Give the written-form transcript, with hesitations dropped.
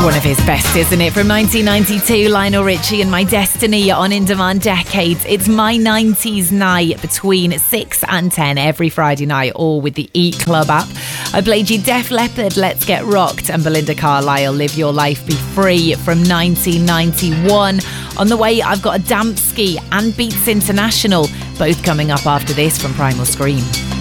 One of his best, isn't it? From 1992, Lionel Richie and My Destiny on In Demand Decades. It's my 90s night between 6 and 10 every Friday night, all with the E Club app. I played you Def Leppard, Let's Get Rocked, and Belinda Carlisle, Live Your Life Be Free from 1991. On the way, I've got a Damsky and Beats International, both coming up after this from Primal Scream.